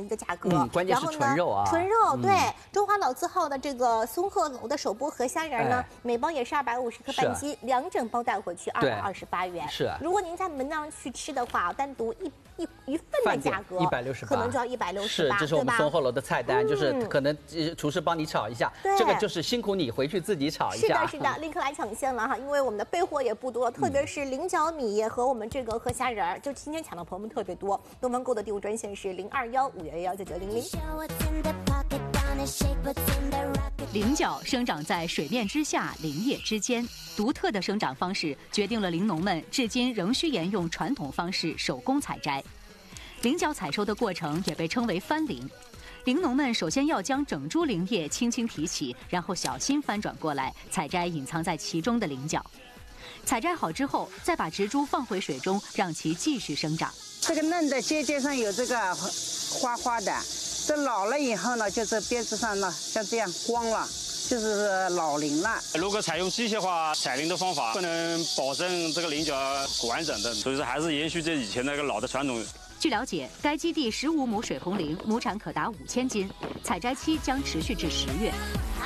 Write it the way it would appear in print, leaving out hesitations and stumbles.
一个价格。 关键是纯肉啊， 纯肉对。中华老字号的这个松鹤楼的首波河虾仁呢，每包也是250克半斤，2整包带回去228元。 是。 如果您在门档上去吃的话，单独一份的价格 168， 可能就要168， 是，这是我们松鹤楼的菜单，就是可能厨师帮你炒一下，这个就是辛苦你回去自己炒一下。 是的，立刻来抢先了哈，因为我们的备货也不多，特别是菱角米和我们这个河虾仁儿，就今天抢的朋友们特别多。东方购的订购专线是021-511-9900。 菱角生长在水面之下、林叶之间，独特的生长方式决定了玲农们至今仍需沿用传统方式手工采摘。菱角采收的过程也被称为翻菱。玲农们首先要将整株菱叶轻轻提起，然后小心翻转过来，采摘隐藏在其中的菱角。采摘好之后，再把植株放回水中，让其继续生长。 这个嫩的尖尖上有这个花花的，这老了以后呢，就是边子上呢像这样光了，就是老菱了。 如果采用机械化采菱的方法，不能保证这个菱角完整的，所以说还是延续这以前那个老的传统。 据了解，该基地15亩水红菱，亩产可达5000斤，采摘期将持续至10月。